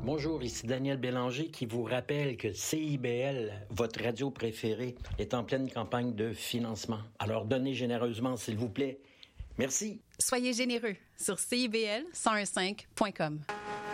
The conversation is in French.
Bonjour, ici Daniel Bélanger qui vous rappelle que CIBL, votre radio préférée, est en pleine campagne de financement. Alors donnez généreusement, s'il vous plaît. Merci. Soyez généreux sur CIBL1015.com.